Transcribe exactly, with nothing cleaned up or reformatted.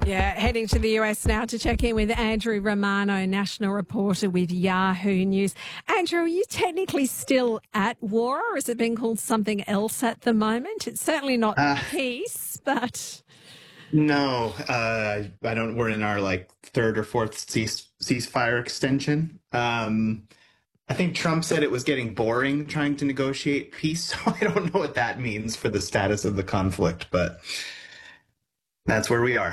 Yeah, heading to the U S now to check in with Andrew Romano, national reporter with Yahoo News. Andrew, are you technically still at war, or has it been called something else at the moment? It's certainly not Uh, peace, but... no, uh, I don't. We're in our like third or fourth cease, ceasefire extension. Um, I think Trump said it was getting boring trying to negotiate peace, so I don't know what that means for the status of the conflict, but that's where we are.